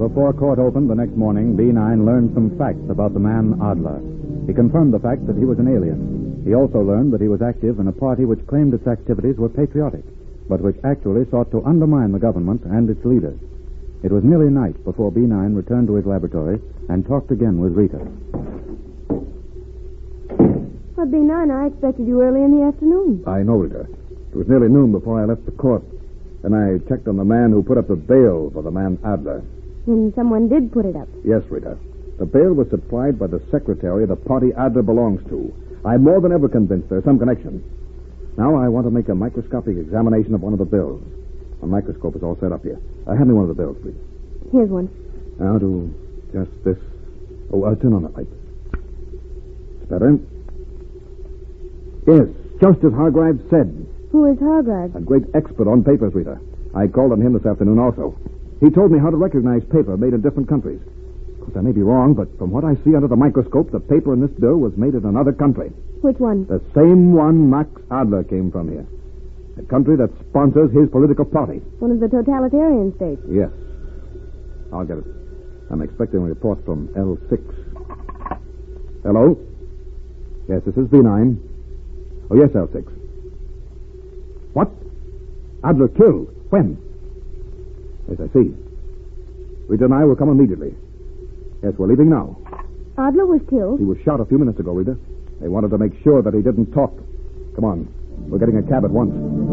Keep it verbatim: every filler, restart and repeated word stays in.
Before court opened the next morning, B nine learned some facts about the man Adler. He confirmed the fact that he was an alien. He also learned that he was active in a party which claimed its activities were patriotic, but which actually sought to undermine the government and its leaders. It was nearly night before B nine returned to his laboratory and talked again with Rita. Well, B nine, I expected you early in the afternoon. I know, Rita. It was nearly noon before I left the court. Then I checked on the man who put up the bail for the man Adler. And someone did put it up. Yes, Rita. The bail was supplied by the secretary of the party Adler belongs to. I'm more than ever convinced there's some connection. Now I want to make a microscopic examination of one of the bills. A microscope is all set up here. Uh, hand me one of the bills, please. Here's one. Now do just this. Oh, uh, turn on that light. It's better. Yes, just as Hargreaves said. Who is Hargreaves? A great expert on papers, Rita. I called on him this afternoon also. He told me how to recognize paper made in different countries. Of course, I may be wrong, but from what I see under the microscope, the paper in this bill was made in another country. Which one? The same one Max Adler came from here. The country that sponsors his political party. One of the totalitarian states. Yes. I'll get it. I'm expecting a report from L six. Hello? Yes, this is B nine. Oh, yes, L six. What? Adler killed? When? Yes, I see. Rita and I will come immediately. Yes, we're leaving now. Adler was killed? He was shot a few minutes ago, Rita. They wanted to make sure that he didn't talk. Come on. We're getting a cab at once.